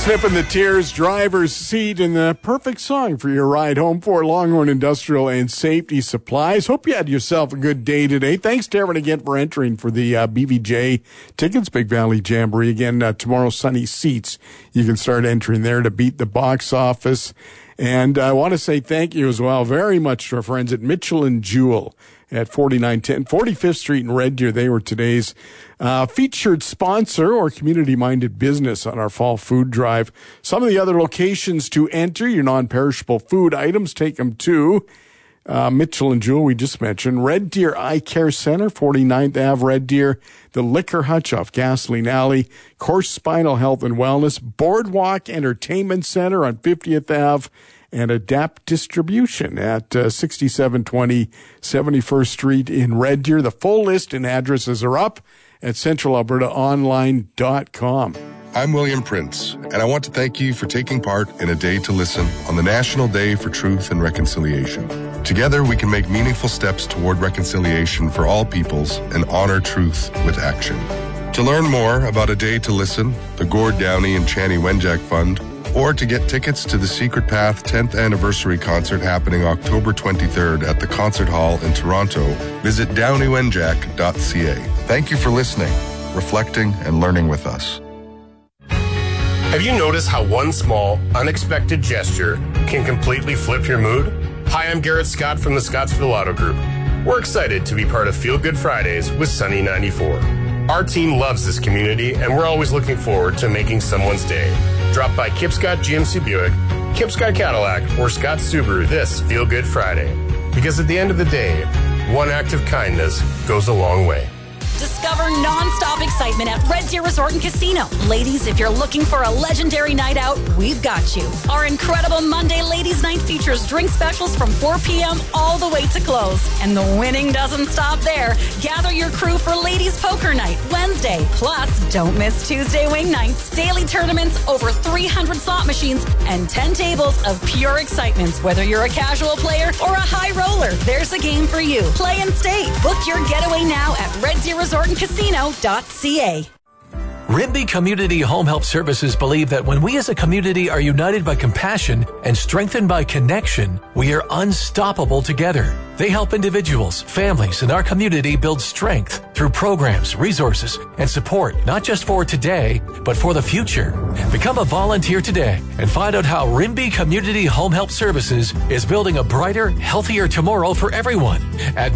Sniffing the tears, driver's seat, and the perfect song for your ride home for Longhorn Industrial and Safety Supplies. Hope you had yourself a good day today. Thanks to everyone again for entering for the BVJ tickets, Big Valley Jamboree. Again, tomorrow, Sunny Seats. You can start entering there to beat the box office. And I want to say thank you as well very much to our friends at Mitchell & Jewell at 4910 45th Street in Red Deer. They were today's featured sponsor or community-minded business on our fall food drive. Some of the other locations to enter your non-perishable food items, take them to Mitchell & Jewell, we just mentioned, Red Deer Eye Care Center, 49th Ave, Red Deer, the Liquor Hutch off Gasoline Alley, Course Spinal Health and Wellness, Boardwalk Entertainment Center on 50th Ave, and Adapt Distribution at 6720 71st Street in Red Deer. The full list and addresses are up at centralalbertaonline.com. I'm William Prince, and I want to thank you for taking part in A Day to Listen on the National Day for Truth and Reconciliation. Together, we can make meaningful steps toward reconciliation for all peoples and honor truth with action. To learn more about A Day to Listen, the Gord Downey and Chani Wenjack Fund, or to get tickets to the Secret Path 10th Anniversary Concert happening October 23rd at the Concert Hall in Toronto, visit downeywenjack.ca. Thank you for listening, reflecting, and learning with us. Have you noticed how one small, unexpected gesture can completely flip your mood? Hi, I'm Garrett Scott from the Scottsville Auto Group. We're excited to be part of Feel Good Fridays with Sunny 94. Our team loves this community, and we're always looking forward to making someone's day. Drop by Kipscott GMC Buick, Kipscott Cadillac, or Scott Subaru this Feel Good Friday. Because at the end of the day, one act of kindness goes a long way. Discover non-stop excitement at Red Deer Resort and Casino. Ladies, if you're looking for a legendary night out, we've got you. Our incredible Monday Ladies Night features drink specials from 4 p.m. all the way to close. And the winning doesn't stop there. Gather your crew for Ladies Poker Night Wednesday. Plus, don't miss Tuesday Wing Nights, daily tournaments, over 300 slot machines, and 10 tables of pure excitement. Whether you're a casual player or a high roller, there's a game for you. Play and stay. Book your getaway now at Red Deer resortandcasino.ca. Rimbey Community Home Help Services believe that when we as a community are united by compassion and strengthened by connection, we are unstoppable together. They help individuals, families, and our community build strength through programs, resources, and support, not just for today, but for the future. Become a volunteer today and find out how Rimbey Community Home Help Services is building a brighter, healthier tomorrow for everyone at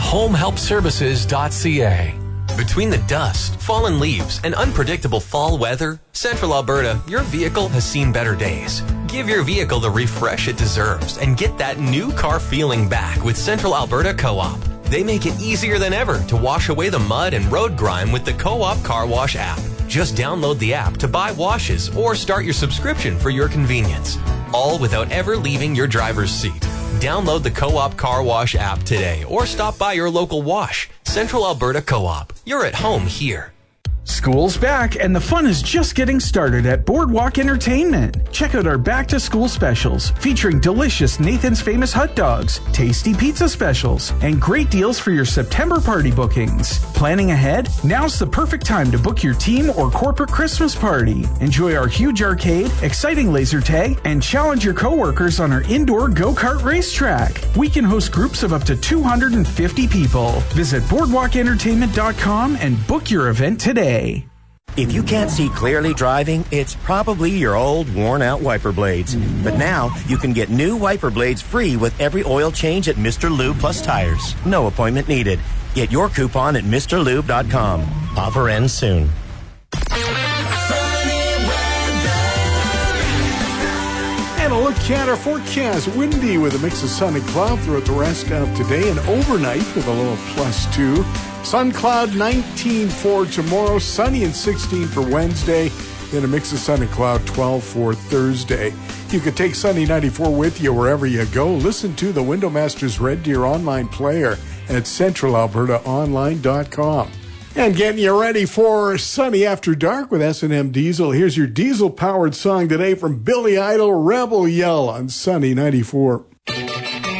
myhomehelpservices.ca. Between the dust, fallen leaves, and unpredictable fall weather, Central Alberta, your vehicle has seen better days. Give your vehicle the refresh it deserves and get that new car feeling back with Central Alberta Co-op. They make it easier than ever to wash away the mud and road grime with the Co-op Car Wash app. Just download the app to buy washes or start your subscription for your convenience, all without ever leaving your driver's seat. Download the Co-op Car Wash app today or stop by your local wash. Central Alberta Co-op. You're at home here. School's back and the fun is just getting started at Boardwalk Entertainment. Check out our back-to-school specials featuring delicious Nathan's Famous hot dogs, tasty pizza specials, and great deals for your September party bookings. Planning ahead? Now's the perfect time to book your team or corporate Christmas party. Enjoy our huge arcade, exciting laser tag, and challenge your coworkers on our indoor go-kart racetrack. We can host groups of up to 250 people. Visit boardwalkentertainment.com and book your event today. If you can't see clearly driving, it's probably your old worn-out wiper blades. But now, you can get new wiper blades free with every oil change at Mr. Lube Plus Tires. No appointment needed. Get your coupon at MrLube.com. Offer ends soon. And a look at our forecast. Windy with a mix of sun and cloud throughout the rest of today, and overnight with a low of +2. Sun cloud 19 for tomorrow, sunny and 16 for Wednesday, then a mix of sun and cloud 12 for Thursday. You can take Sunny 94 with you wherever you go. Listen to the Window Masters Red Deer online player at centralalbertaonline.com. And getting you ready for Sunny After Dark with S&M Diesel. Here's your diesel-powered song today from Billy Idol, Rebel Yell on Sunny 94.